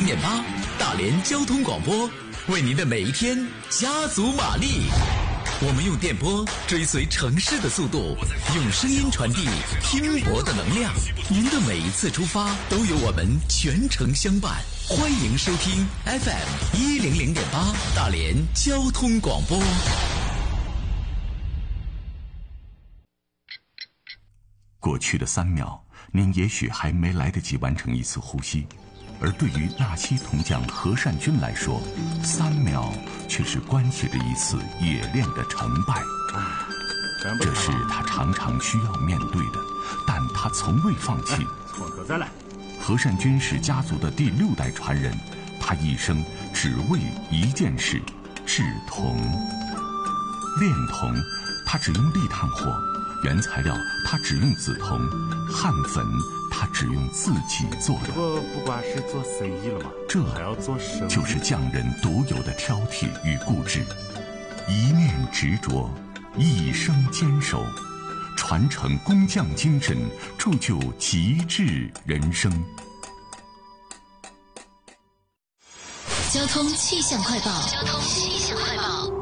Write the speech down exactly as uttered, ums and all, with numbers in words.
零点八，大连交通广播，为您的每一天加足马力。我们用电波追随城市的速度，用声音传递拼搏的能量。您的每一次出发都有我们全程相伴。欢迎收听 F M 一零零点八大连交通广播。 过去的三秒，您也许还没来得及完成一次呼吸，而对于纳西铜匠何善军来说，三秒却是关系着一次冶炼的成败。这是他常常需要面对的，但他从未放弃。 从头再来。 何善军是家族的第六代传人，他一生只为一件事：制铜。炼铜，他只用沥炭火。原材料他只用紫铜，焊粉他只用自己做的。 不不光是做生意了嘛， 这还要做生意， 就是匠人独有的挑剔与固执，一念执着，一生坚守，传承工匠精神，铸就极致人生。 交通气象快报。交通气象快报。